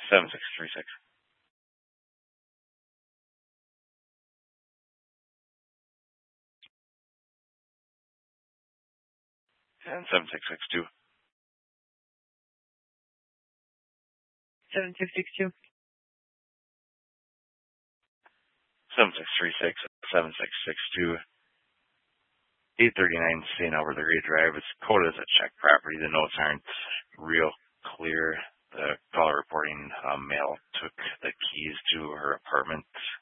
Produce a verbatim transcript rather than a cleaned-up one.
seven six three six. And seven six six two. seven six six two. seven six three six. seven six six two. eight thirty-nine Saint Albert the Great Drive. It's coded as a check property. The notes aren't real clear. The caller reporting um, mail took the keys to her apartment